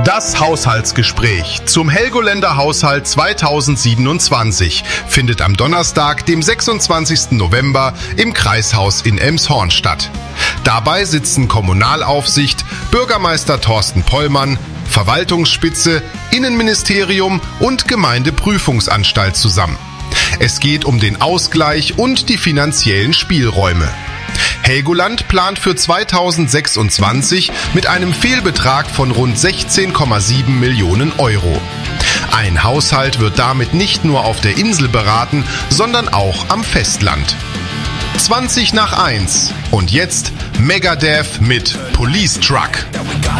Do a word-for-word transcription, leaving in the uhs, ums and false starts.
Das Haushaltsgespräch zum Helgoländer Haushalt zweitausendsiebenundzwanzig findet am Donnerstag, dem sechsundzwanzigsten November im Kreishaus in Elmshorn statt. Dabei sitzen Kommunalaufsicht, Bürgermeister Thorsten Pollmann, Verwaltungsspitze, Innenministerium und Gemeindeprüfungsanstalt zusammen. Es geht um den Ausgleich und die finanziellen Spielräume. Helgoland plant für zweitausendsechsundzwanzig mit einem Fehlbetrag von rund sechzehn Komma sieben Millionen Euro. Ein Haushalt wird damit nicht nur auf der Insel beraten, sondern auch am Festland. zwanzig nach eins und jetzt Megadeth mit Police Truck.